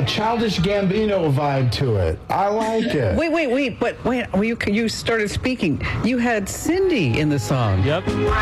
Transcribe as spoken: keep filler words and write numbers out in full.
a Childish Gambino vibe to it. I like it. Wait, wait, wait. But wait, you, you started speaking. You had Cindy in the song. Yep.